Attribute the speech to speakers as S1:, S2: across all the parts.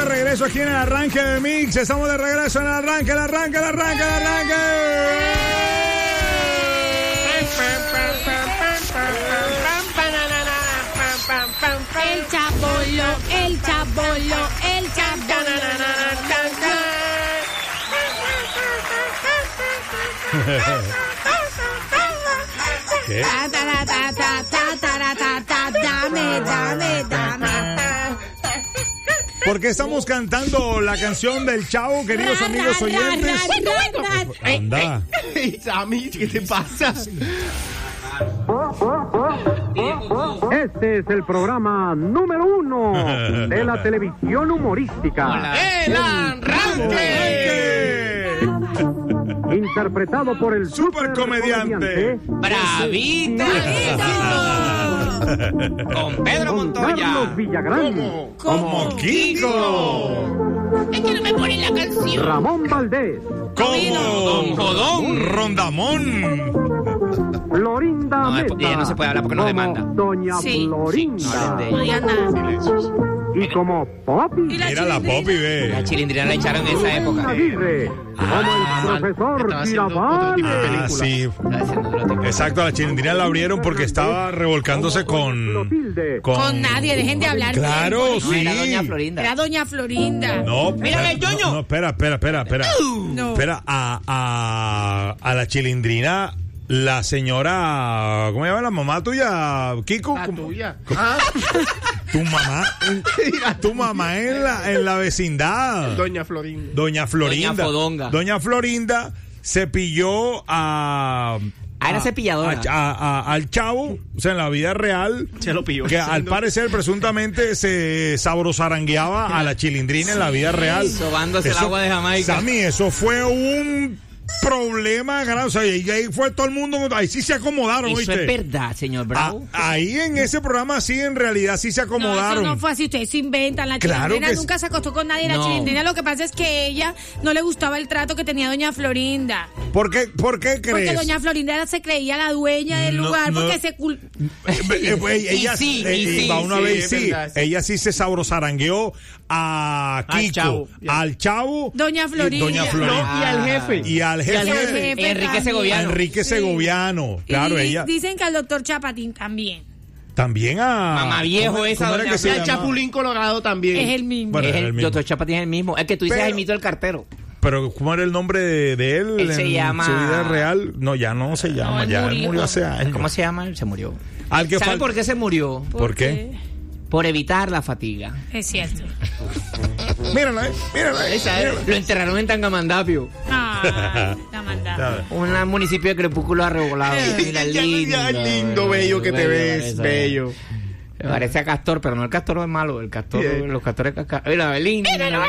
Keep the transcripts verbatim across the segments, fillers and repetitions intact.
S1: de regreso aquí en el arranque de Mix. Estamos de regreso en el arranque, el arranque, el arranque, el arranque.
S2: El chabolo, el chabolo, el chabolo.
S1: ¿Qué?
S2: Ta, ta, ta, ta, ta, ta, ta, ta, dame, dame, dame.
S1: ¿Por qué estamos cantando la canción del Chavo, queridos
S2: Ra,
S1: amigos
S2: ra,
S1: oyentes?
S2: ra, ra, ra.
S1: Anda.
S3: Hey, Sammy, ¿qué te pasa?
S4: Este es el programa número uno de la televisión humorística.
S3: ¡El arranque!
S4: Interpretado por el
S1: Supercomediante.
S3: ¡Bravito! Con Pedro
S4: Don
S3: Montoya.
S4: Carlos Villagrán.
S3: ¿Cómo?
S1: Como Kiko.
S2: Es que no me pone la canción.
S4: Ramón Valdés.
S1: Como
S3: Don Jodón.
S1: Rondamón.
S4: Florinda
S3: No,
S4: Mesa.
S3: ella no se puede hablar porque nos
S4: como
S3: demanda.
S4: Doña
S2: Sí.
S4: Florinda.
S3: No hablen de
S2: No
S3: ella.
S2: digan nada.
S4: Y como Poppy.
S2: Y la
S1: Mira la
S2: chilindrina.
S1: Poppy, ve.
S3: La chilindrina la echaron en esa época.
S4: Aguirre. Como el profesor
S3: estaba haciendo otro tipo de
S4: Girafales.
S1: Ah, sí.
S3: Estaba haciendo otro tipo.
S1: Exacto, la chilindrina la abrieron porque estaba revolcándose con...
S4: Clotilde.
S2: Con nadie, dejen de hablar.
S1: Claro,
S2: bien,
S3: No,
S1: sí.
S3: era Doña Florinda.
S2: Era Doña Florinda.
S1: No,
S3: Mírame,
S1: espera,
S3: Yoño.
S1: no, no, espera, espera, espera, espera.
S2: No.
S1: Espera, a, a, a la chilindrina, la señora, ¿cómo se llama la mamá tuya, Kiko?
S3: La
S1: ¿Cómo-
S3: tuya.
S1: cómo- Tu mamá, tu mamá en la, en la vecindad.
S3: Doña Florinda.
S1: Doña Florinda.
S3: Doña Fodonga.
S1: Doña Florinda se pilló a...
S3: Ah, era
S1: a-
S3: cepilladora.
S1: a- a- a- al Chavo, o sea, en la vida real,
S3: Se lo pilló.
S1: que al parecer presuntamente se sabrosarangueaba a la chilindrina en la vida real.
S3: Sobándose el agua de Jamaica.
S1: Sammy, eso fue un problema grande. O sea, y ahí fue todo el mundo, ahí sí se acomodaron,
S3: Eso
S1: ¿oíste?
S3: es verdad, señor Bravo.
S1: Ah, ahí en ese programa sí, en realidad sí se
S2: No,
S1: acomodaron.
S2: eso no fue así, ustedes se inventan. La
S1: Claro
S2: chilindrina
S1: que
S2: nunca se acostó con nadie. La
S3: No.
S2: chilindrina, lo que pasa es que ella no le gustaba el trato que tenía Doña Florinda.
S1: ¿Por qué, por qué
S2: Porque
S1: crees?
S2: Doña Florinda se creía la dueña del
S1: No,
S2: lugar
S1: no.
S2: porque se cul...
S1: Eh, eh, pues,
S3: Y
S1: ella
S3: sí,
S1: eh,
S3: y sí,
S1: va una
S3: sí,
S1: vez
S3: es
S1: sí,
S3: verdad, sí.
S1: ella sí se sabrosarangueó a
S3: Al
S1: Kiko,
S3: Chavo, ya.
S1: al Chavo,
S2: Doña
S1: y
S2: Florinda.
S1: Doña Florinda.
S3: No, y al jefe.
S1: y al jefe,
S2: al jefe
S3: Enrique
S2: también.
S3: Segoviano.
S1: a Enrique
S2: Sí.
S1: Segoviano,
S2: Y
S1: claro,
S2: di-
S1: ella
S2: Dicen que al doctor Chapatín también.
S1: también a
S3: Mamá viejo
S1: ¿cómo-
S3: esa,
S1: cómo era
S3: doña
S1: que se
S3: Fla-
S1: llamaba?
S3: Chapulín Colorado también.
S2: Es el mismo.
S1: Bueno,
S3: Es
S1: era el
S3: el,
S1: mismo.
S3: doctor Chapatín es el mismo. Es que tú dices
S1: Pero-
S3: Jaimito el cartero.
S1: Pero ¿cómo era el nombre de, de él,
S3: Él
S1: en
S3: se llama-
S1: su vida real? No, ya no se llama,
S2: él
S1: ya él
S2: murió.
S1: murió hace años.
S3: ¿Cómo se llama? Él se murió.
S1: Al que
S3: ¿Sabe
S1: fal-
S3: por qué se murió?
S1: ¿Por qué?
S3: Por evitar la fatiga.
S2: Es cierto.
S1: Mírala, eh, mírala, eh,
S3: Esa es.
S1: mírala.
S3: Lo enterraron en Tangamandapio,
S2: Ah, la maldad.
S3: un municipio de crepúsculo arrebolado. Mira, lindo.
S5: Ya, lindo, bello que te ves,
S3: eso.
S5: bello.
S3: Me parece a Castor, pero no el Castor es malo, el Castor,
S5: Bien.
S3: los Castores casca. Mira, lindo.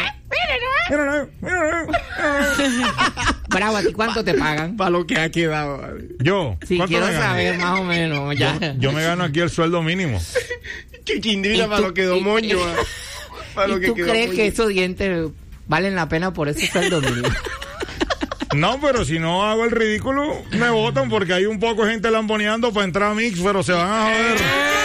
S1: Mírala, mírala.
S3: Bravo, ¿a ti cuánto te pagan?
S5: Para lo que ha quedado.
S1: Yo,
S3: Sí,
S1: ¿cuánto
S3: quiero
S1: me gano?
S3: saber más o menos. Ya.
S1: Yo, yo me gano aquí el sueldo mínimo.
S5: Chiquindrina
S3: ¿Y
S5: para
S3: tú-
S5: lo que quedó
S3: y-
S5: moño. ah. Para lo
S3: ¿Y
S5: que
S3: tú
S5: quedó
S3: crees
S5: moño.
S3: que esos dientes valen la pena por ese sueldo mínimo?
S1: No, pero si no hago el ridículo, me votan porque hay un poco de gente lamboneando para entrar a Mix, pero se van a joder.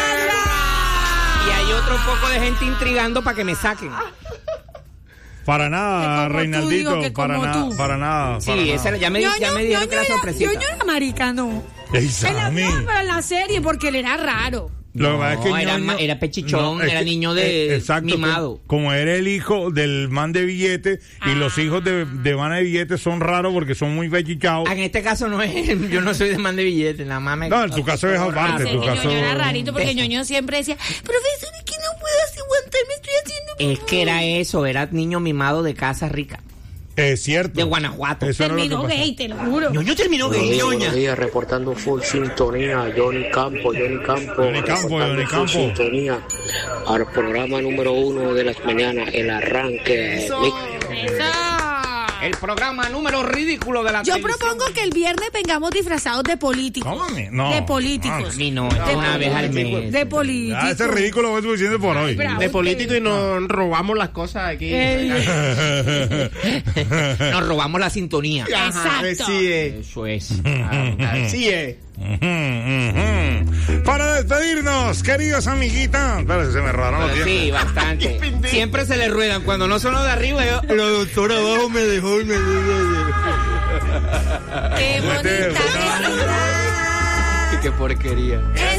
S3: Y hay otro poco de gente intrigando para que me saquen.
S1: Para
S2: Que
S1: nada,
S2: como tú,
S1: Reinaldito,
S2: digo que
S1: para
S2: como
S1: nada,
S2: tú.
S1: para nada.
S3: Sí,
S1: para nada.
S3: esa, ya me, ya me dijeron que era
S2: era,
S3: sorpresita.
S2: Ñoño era marica, no.
S1: Ey,
S2: En la,
S1: Sammy.
S2: no, pero en la serie, porque él era raro.
S1: Lo que pasa es que
S3: No, era
S1: Ñoño-
S3: ma- era pechichón,
S1: es
S3: era
S1: que-
S3: niño de-
S1: eh, exacto,
S3: mimado.
S1: Como, como era el hijo del man de billetes y los hijos de, de man de billetes son raros porque son muy pechichados.
S3: En este caso no es, yo no soy de man de billetes, nada más me...
S1: No, en tu caso es aparte,
S2: Sí,
S1: en tu
S2: que
S1: caso...
S2: Ñoño era rarito, porque Ñoño siempre decía, profesor, es que no puedo así aguantar, me estoy haciendo...
S3: Es que era eso, era niño mimado de casa rica,
S1: Es cierto.
S3: de Guanajuato.
S1: Eso era lo que
S2: Terminó
S1: pasó.
S2: gay, te lo juro.
S3: Ñoño terminó
S6: Buenos
S3: gay,
S6: días,
S3: ñoña.
S6: buenos días, reportando full sintonía, Johnny Campo, Johnny Campo,
S1: Johnny Campo,
S6: reportando
S1: Johnny
S6: full
S1: Campo.
S6: sintonía al programa número uno de las mañanas, el arranque. Mix.
S2: Eso.
S3: El programa número ridículo de la
S2: Yo
S3: televisión.
S2: propongo que el viernes vengamos disfrazados de políticos.
S1: ¿Cómo me- no,
S2: de políticos.
S3: Ni no, esto es una vez al mes.
S2: De políticos.
S1: Ya, ese ridículo es suficiente por hoy.
S2: Bravo.
S5: De político y nos robamos las cosas aquí.
S3: Nos robamos la sintonía.
S5: Ajá,
S2: Exacto.
S5: así es.
S3: Eso es.
S5: Así es.
S1: Ujú, ujú. Para despedirnos, queridos amiguitas. Espera, se me robaron los
S3: Sí,
S1: dientes.
S3: bastante. Siempre se le ruedan. Cuando no son los de arriba, yo, la doctora abajo me dejó y me...
S2: Qué bonita vecindad.
S3: Qué porquería.
S2: Es